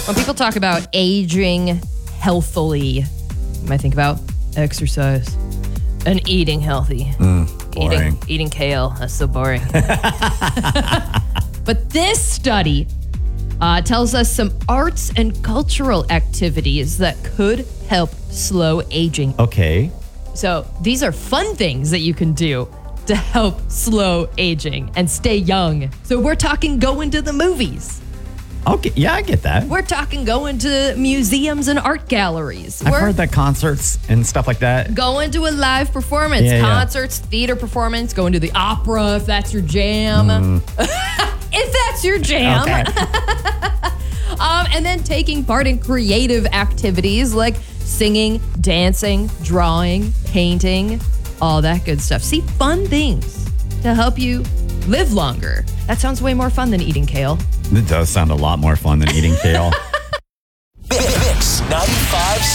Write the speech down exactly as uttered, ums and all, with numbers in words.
When people talk about aging healthily, you might think about exercise and eating healthy. Mm, boring. Eating, eating kale. That's so boring. But this study uh, tells us some arts and cultural activities that could help slow aging. Okay. So these are fun things that you can do to help slow aging and stay young. So we're talking going to the movies. Okay, yeah, I get that. We're talking going to museums and art galleries. I've We're heard that concerts and stuff like that. going to a live performance, Yeah, yeah. concerts, theater performance, going to the opera if that's your jam. If that's your jam. Okay. Um, and then taking part in creative activities like singing, dancing, drawing, painting, all that good stuff. See, fun things to help you live longer. That sounds way more fun than eating kale. It does sound a lot more fun than eating kale. Mix ninety-five